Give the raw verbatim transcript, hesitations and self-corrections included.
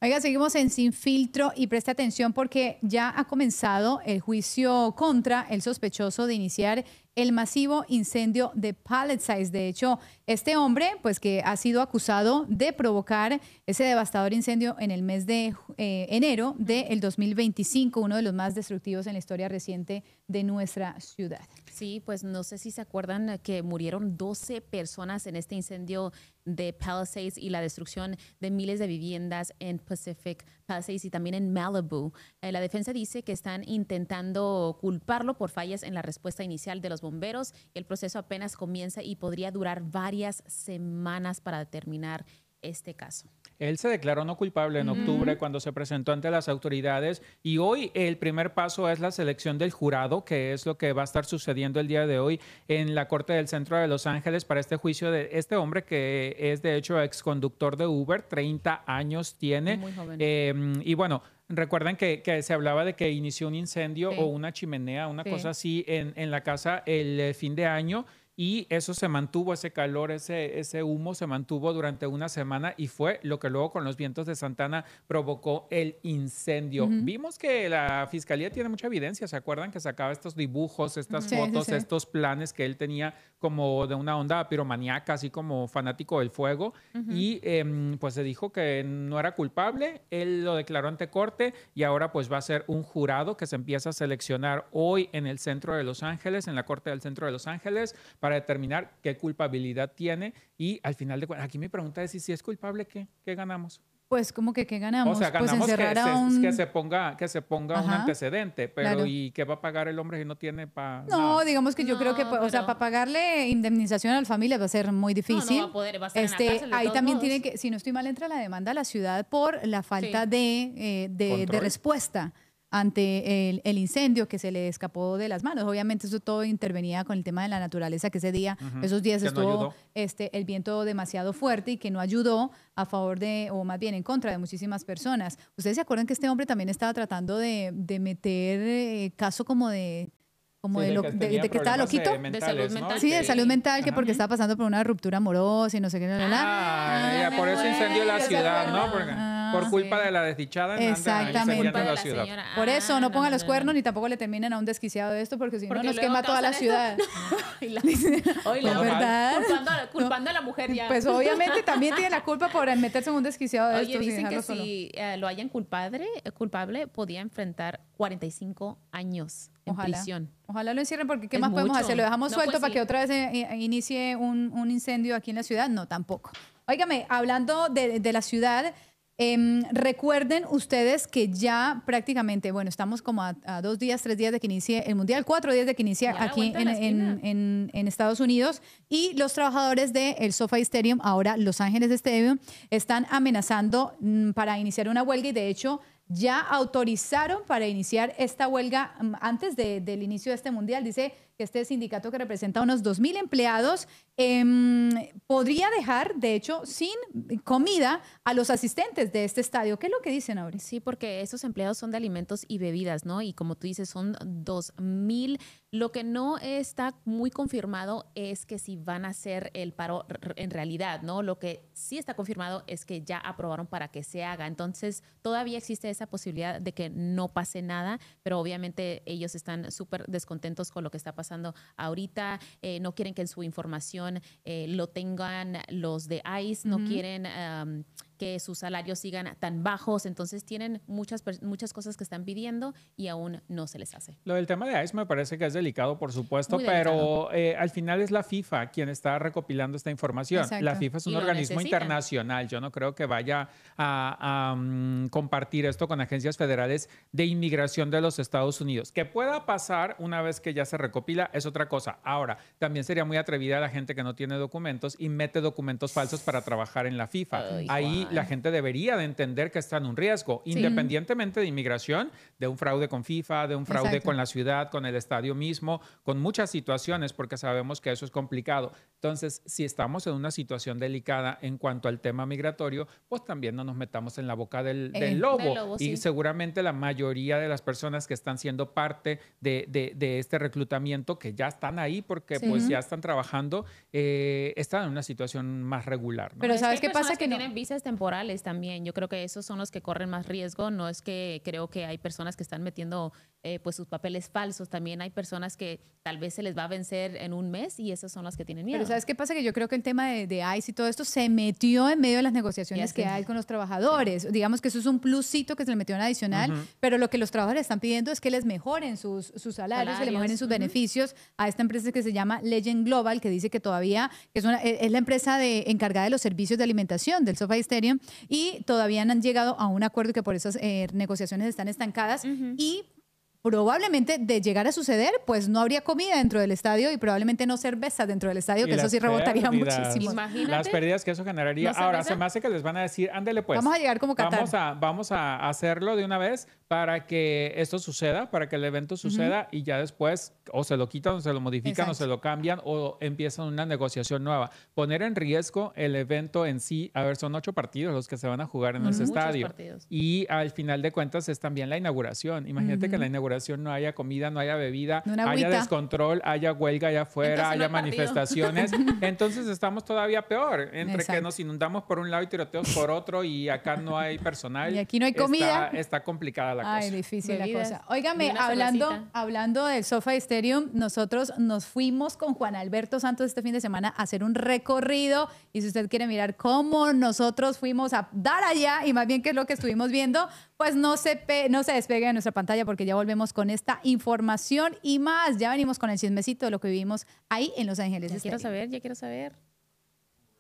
Oiga, seguimos en Sin Filtro y preste atención porque ya ha comenzado el juicio contra el sospechoso de iniciar el masivo incendio de Palisades. De hecho, este hombre, pues que ha sido acusado de provocar ese devastador incendio en el mes de eh, enero del dos mil veinticinco, uno de los más destructivos en la historia reciente de nuestra ciudad. Sí, pues no sé si se acuerdan que murieron doce personas en este incendio de Palisades y la destrucción de miles de viviendas en Pacific Palisades y también en Malibu. Eh, la defensa dice que están intentando culparlo por fallas en la respuesta inicial de los bomberos. El proceso apenas comienza y podría durar varias semanas para determinar este caso. Él se declaró no culpable en octubre cuando se presentó ante las autoridades y hoy el primer paso es la selección del jurado, que es lo que va a estar sucediendo el día de hoy en la Corte del Centro de Los Ángeles para este juicio de este hombre que es de hecho exconductor de Uber, treinta años tiene. Muy joven. Eh, y bueno, recuerden que, que se hablaba de que inició un incendio Sí. o una chimenea, una Sí. cosa así en, en la casa el eh, fin de año. Y eso se mantuvo, ese calor, ese, ese humo se mantuvo durante una semana y fue lo que luego con los vientos de Santana provocó el incendio. Uh-huh. Vimos que la fiscalía tiene mucha evidencia, ¿se acuerdan? Que sacaba estos dibujos, estas Uh-huh. Sí, fotos, sí, sí. estos planes que él tenía como de una onda piromaníaca, así como fanático del fuego. Uh-huh. Y eh, pues se dijo que no era culpable, él lo declaró ante corte y ahora pues va a ser un jurado que se empieza a seleccionar hoy en el centro de Los Ángeles, en la Corte del Centro de Los Ángeles, para determinar qué culpabilidad tiene y al final de cuentas, aquí mi pregunta es si, si es culpable, ¿qué? ¿Qué ganamos? Pues como que ¿qué ganamos? O sea, ganamos pues que, encerrar a se, un... que se ponga, que se ponga un Ajá, antecedente, pero claro. ¿y qué va a pagar el hombre si no tiene para No, digamos que yo No, creo que, pues, o sea, pero- para pagarle indemnización a la familia va a ser muy difícil. No, no va a poder, va a estar en la este, cárcel de ahí todos también modos. tiene que, si no estoy mal, entra la demanda a la ciudad por la falta Sí. de, eh, de, de Control. respuesta ante el, el incendio que se le escapó de las manos. Obviamente eso todo intervenía con el tema de la naturaleza, que ese día, Ujú, esos días que no estuvo ayudó. este, el viento demasiado fuerte y que no ayudó a favor de, o más bien en contra de muchísimas personas. ¿Ustedes se acuerdan que este hombre también estaba tratando de, de meter eh, caso como de... Como Sí, de, de lo- que de- tenía de que estaba problemas, loquito? eh, mentales, salud ¿no? mental. Sí, de Que- salud mental, que Ajá. porque estaba pasando por una ruptura amorosa y no sé qué, la, la, la. Ah, ya me por eso incendió la muero, ciudad, ¿se ¿no? acuerdan? Porque, Ah, por culpa sí. de la desdichada anda Exactamente. incendiando Culpa de la la ciudad. señora. Por eso Ah, no pongan los no, cuernos no. ni tampoco le terminen a un desquiciado de esto, porque si no Porque nos luego quema toda la causan ciudad. esto. Y la- Hoy la Pues, Todo mal. ¿verdad? culpando, a- culpando a la mujer ya. Pues obviamente también tiene la culpa por meterse en un desquiciado de Oye, estos y dicen que dejarlo solo. si eh, lo hayan culpable, culpable, podía enfrentar cuarenta y cinco años en Ojalá. prisión. Ojalá lo encierren porque ¿qué Es más podemos mucho. hacer? ¿Lo dejamos No, suelto pues para sí. que otra vez eh, eh, inicie un, un incendio aquí en la ciudad? No, tampoco. Óigame, hablando de, de la ciudad, em, recuerden ustedes que ya prácticamente, bueno, estamos como a, a dos días, tres días de que inicie el Mundial, cuatro días de que inicie Ya a la aquí vuelta de en, la esquina. en, en, en Estados Unidos y los trabajadores del SoFi Stadium, ahora Los Ángeles Stadium, están amenazando mm, para iniciar una huelga y de hecho ya autorizaron para iniciar esta huelga mm, antes de- del inicio de este mundial. Dice que este sindicato que representa a unos dos mil empleados em, podría dejar, de hecho, sin comida a los asistentes de este estadio. ¿Qué es lo que dicen ahora? Sí, porque esos empleados son de alimentos y bebidas, ¿no? Y como tú dices, son dos mil. Lo que no está muy confirmado es que si van a hacer el paro r- en realidad, ¿no? Lo que sí está confirmado es que ya aprobaron para que se haga. Entonces, todavía existe esa posibilidad de que no pase nada, pero obviamente ellos están súper descontentos con lo que está pasando ahorita. Eh, no quieren que en su información eh, lo tengan los de ICE, no Ujú. quieren um, que sus salarios sigan tan bajos. Entonces, tienen muchas, pers- muchas cosas que están pidiendo y aún no se les hace. Lo del tema de ICE me parece que es delicado, por supuesto, Muy pero eh, al final es la FIFA quien está recopilando esta información. Exacto. La FIFA es un Y lo organismo necesitan. internacional. Yo no creo que vaya a, a, mm, compartir esto con agencias federales de inmigración de los Estados Unidos. Que pueda pasar una vez que ya se recopila es otra cosa. Ahora, también sería muy atrevida la gente que no tiene documentos y mete documentos falsos para trabajar en la FIFA. Ay, Ahí Juan. la gente debería de entender que está en un riesgo, independientemente de inmigración, de un fraude con FIFA, de un fraude Exacto. con la ciudad, con el estadio mismo, con muchas situaciones, porque sabemos que eso es complicado. Entonces, si estamos en una situación delicada en cuanto al tema migratorio, pues también no nos metamos en la boca del, Eh, del lobo. del lobo, Y sí. seguramente la mayoría de las personas que están siendo parte de, de- de este reclutamiento, que ya están ahí porque Sí. pues ya están trabajando, eh, están en una situación más regular, ¿no? Pero Es ¿sabes que hay qué pasa? personas Que no- tienen visas temporales también. Yo creo que esos son los que corren más riesgo. No es que creo que hay personas que están metiendo eh, pues sus papeles falsos. También hay personas que tal vez se les va a vencer en un mes y esas son las que tienen miedo. Pero ¿sabes qué pasa? Que yo creo que el tema de, de ICE y todo esto se metió en medio de las negociaciones Ya que sé. hay con los trabajadores. Digamos que eso es un plusito que se le metió en adicional, Ujú. pero lo que los trabajadores están pidiendo es que les mejoren sus, sus salarios, que les Salarios, mejoren sus ujú. beneficios a esta empresa que se llama Legend Global, que dice que todavía que es, una, es la empresa de, encargada de los servicios de alimentación del SoFi Stadium y todavía no han llegado a un acuerdo, que por esas eh, negociaciones están estancadas Ujú. y probablemente de llegar a suceder, pues no habría comida dentro del estadio y probablemente no cerveza dentro del estadio, Y que eso las sí rebotaría pérdidas, muchísimo. Imagínate. Las pérdidas que eso generaría. ¿No Ahora, cerveza? se me hace que les van a decir, ándele pues. Vamos a llegar como Qatar. Vamos a, vamos a hacerlo de una vez para que esto suceda, para que el evento suceda y ya después o se lo quitan o se lo modifican Exacto. o se lo cambian o empiezan una negociación nueva. Poner en riesgo el evento en sí. A ver, son ocho partidos los que se van a jugar en Son ese muchos estadio. partidos. Y al final de cuentas es también la inauguración. Imagínate que en la inauguración no haya comida, no haya bebida, Una haya agüita. descontrol, haya huelga allá afuera, Entonces, no haya hay partido. manifestaciones. Entonces estamos todavía peor, entre Exacto. que nos inundamos por un lado y tiroteos por otro y acá no hay personal. Y aquí no hay Está- comida. Está, complicada la Ay, cosa. difícil Bebidas. la cosa. Óigame, Y una hablando, cervecita. hablando del SoFi Stadium, nosotros nos fuimos con Juan Alberto Santos este fin de semana a hacer un recorrido y si usted quiere mirar cómo nosotros fuimos a dar allá y más bien qué es lo que estuvimos viendo, pues no se, pe- no se despegue de nuestra pantalla porque ya volvemos con esta información y más. Ya venimos con el chismecito de lo que vivimos ahí en Los Ángeles. Ya quiero Stadium. saber, ya quiero saber.